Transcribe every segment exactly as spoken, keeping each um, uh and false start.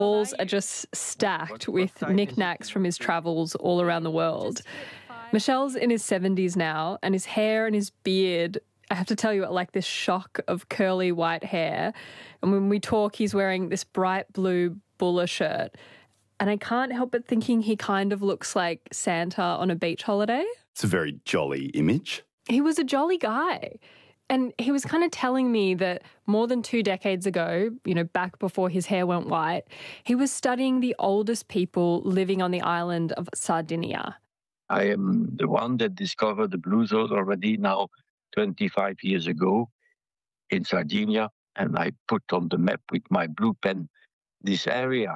Walls are just stacked with knickknacks from his travels all around the world. Michel's in his seventies now, and his hair and his beard, I have to tell you, like this shock of curly white hair. And when we talk, he's wearing this bright blue bowler shirt. And I can't help but thinking he kind of looks like Santa on a beach holiday. It's a very jolly image. He was a jolly guy. And he was kind of telling me that more than two decades ago, you know, back before his hair went white, he was studying the oldest people living on the island of Sardinia. I am the one that discovered the blue zone already now twenty-five years ago in Sardinia. And I put on the map with my blue pen this area.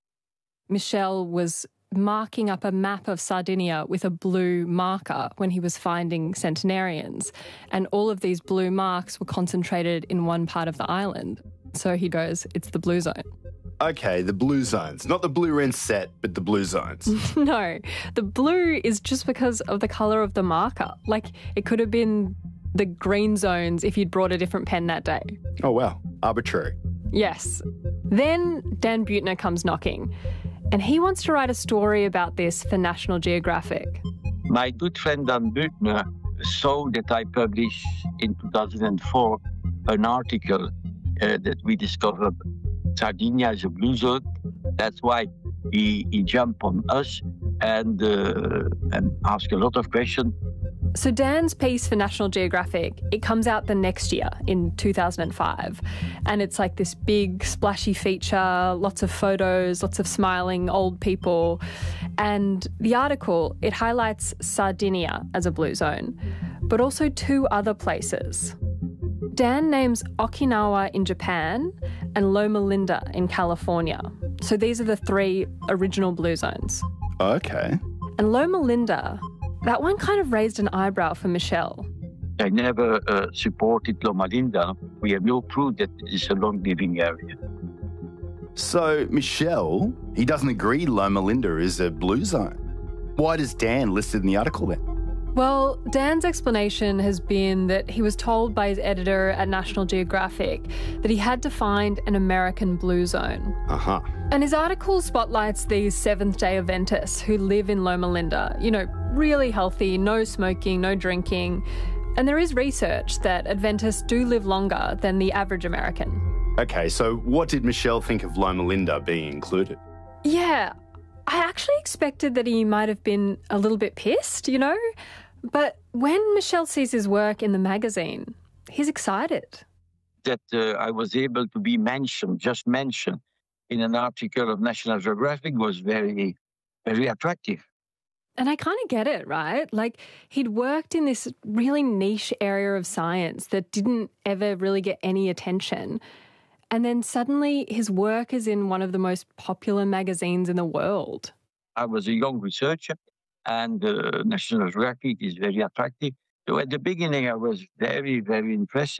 Michel was marking up a map of Sardinia with a blue marker when he was finding centenarians. And all of these blue marks were concentrated in one part of the island. So he goes, it's the blue zone. Okay, the blue zones. Not the blue rinse set, but the blue zones. No, the blue is just because of the colour of the marker. Like, it could have been the green zones if you'd brought a different pen that day. Oh, wow. Arbitrary. Yes. Then Dan Buettner comes knocking. And he wants to write a story about this for National Geographic. My good friend Dan Buettner saw that I published in two thousand four an article uh, that we discovered Sardinia is a blue zone. That's why he, he jumped on us and, uh, and asked a lot of questions. So Dan's piece for National Geographic, it comes out the next year in two thousand five. And it's like this big splashy feature, lots of photos, lots of smiling old people. And the article, it highlights Sardinia as a blue zone, but also two other places. Dan names Okinawa in Japan and Loma Linda in California. So these are the three original blue zones. Okay. And Loma Linda, that one kind of raised an eyebrow for Michel. I never uh, supported Loma Linda. We have no proof that it is a long-living area. So Michel, he doesn't agree Loma Linda is a blue zone. Why does Dan list it in the article then? Well, Dan's explanation has been that he was told by his editor at National Geographic that he had to find an American blue zone. Uh-huh. And his article spotlights these Seventh-day Adventists who live in Loma Linda, you know, really healthy, no smoking, no drinking. And there is research that Adventists do live longer than the average American. Okay, so what did Michel think of Loma Linda being included? Yeah, I actually expected that he might have been a little bit pissed, you know? But when Michel sees his work in the magazine, he's excited. That uh, I was able to be mentioned, just mentioned, in an article of National Geographic was very, very attractive. And I kind of get it, right? Like, he'd worked in this really niche area of science that didn't ever really get any attention. And then suddenly his work is in one of the most popular magazines in the world. I was a young researcher, and uh, National Geographic is very attractive. So at the beginning, I was very, very impressed.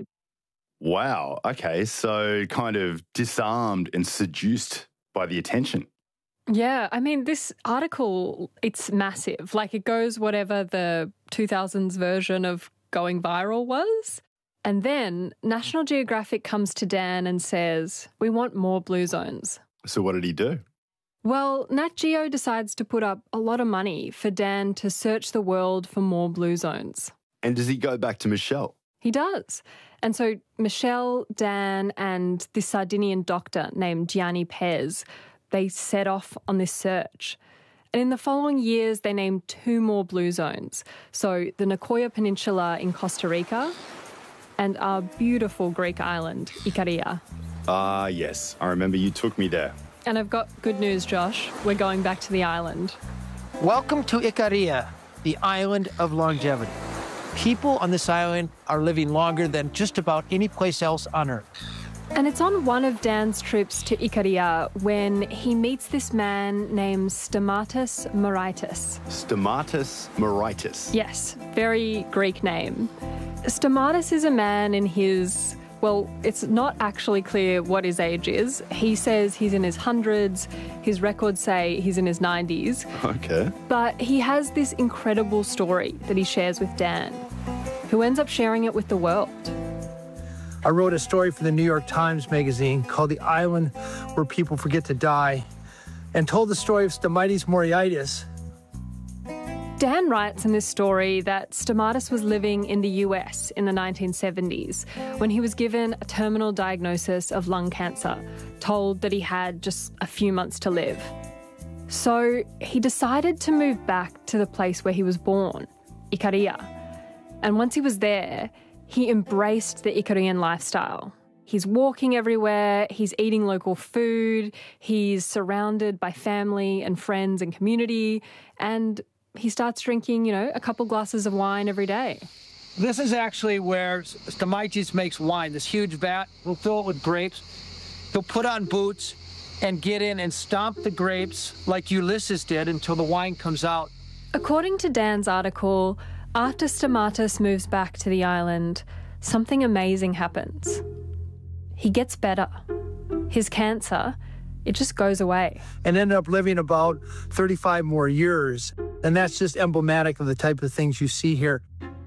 Wow. Okay, so kind of disarmed and seduced by the attention. Yeah, I mean, this article, it's massive. Like, it goes whatever the two thousands version of going viral was. And then National Geographic comes to Dan and says, we want more blue zones. So what did he do? Well, Nat Geo decides to put up a lot of money for Dan to search the world for more blue zones. And does he go back to Michel? He does. And so Michel, Dan, and this Sardinian doctor named Gianni Pez, they set off on this search. And in the following years, they named two more blue zones. So the Nicoya Peninsula in Costa Rica and our beautiful Greek island, Ikaria. Ah, yes. I remember you took me there. And I've got good news, Josh. We're going back to the island. Welcome to Ikaria, the island of longevity. People on this island are living longer than just about any place else on Earth. And it's on one of Dan's trips to Ikaria when he meets this man named Stamatis Moraitis. Stamatis Moraitis. Yes, very Greek name. Stamatis is a man in his, well, it's not actually clear what his age is. He says he's in his hundreds. His records say he's in his nineties. Okay. But he has this incredible story that he shares with Dan, who ends up sharing it with the world. I wrote a story for the New York Times magazine called The Island Where People Forget to Die, and told the story of Stamaitis Moraitis. Dan writes in this story that Stamatis was living in the U S in the nineteen seventies when he was given a terminal diagnosis of lung cancer, told that he had just a few months to live. So he decided to move back to the place where he was born, Ikaria. And once he was there, he embraced the Ikarian lifestyle. He's walking everywhere, he's eating local food, he's surrounded by family and friends and community, and he starts drinking, you know, a couple glasses of wine every day. This is actually where Stamaitis makes wine, this huge vat. We'll fill it with grapes. He'll put on boots and get in and stomp the grapes like Ulysses did until the wine comes out. According to Dan's article, after Stamatis moves back to the island, something amazing happens. He gets better. His cancer, it just goes away. And ended up living about thirty-five more years. And that's just emblematic of the type of things you see here.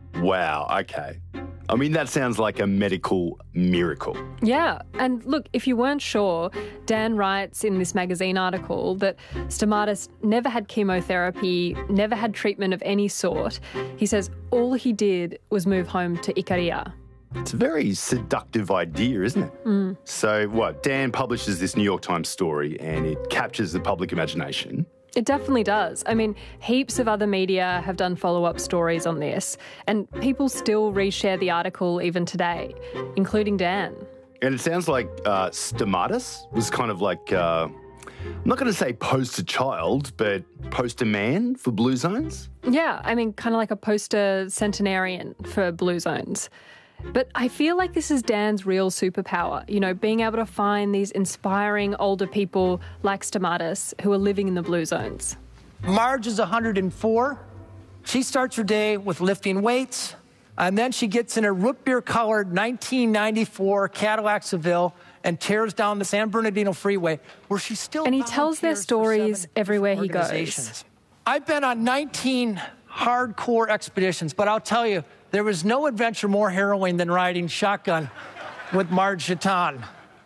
Wow, okay. I mean, that sounds like a medical miracle. Yeah, and look, if you weren't sure, Dan writes in this magazine article that Stamatis never had chemotherapy, never had treatment of any sort. He says all he did was move home to Ikaria. It's a very seductive idea, isn't it? Mm. So what, Dan publishes this New York Times story and it captures the public imagination. It definitely does. I mean, heaps of other media have done follow-up stories on this, and people still reshare the article even today, including Dan. And it sounds like uh, Stamatis was kind of like, uh, I'm not going to say poster child, but poster man for Blue Zones? Yeah, I mean, kind of like a poster centenarian for Blue Zones. But I feel like this is Dan's real superpower, you know, being able to find these inspiring older people like Stamatis who are living in the Blue Zones. Marge is one hundred four. She starts her day with lifting weights, and then she gets in a root beer-colored nineteen ninety-four Cadillac Seville and tears down the San Bernardino Freeway, where she still And he tells their stories everywhere he goes. I've been on nineteen hardcore expeditions, but I'll tell you, there was no adventure more harrowing than riding shotgun with Marge Chaton.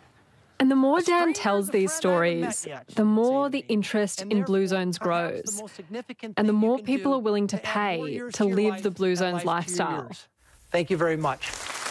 And the more Dan tells these stories, the more the interest in Blue Zones grows. And the more people are willing to pay to live the Blue Zones lifestyle. Thank you very much.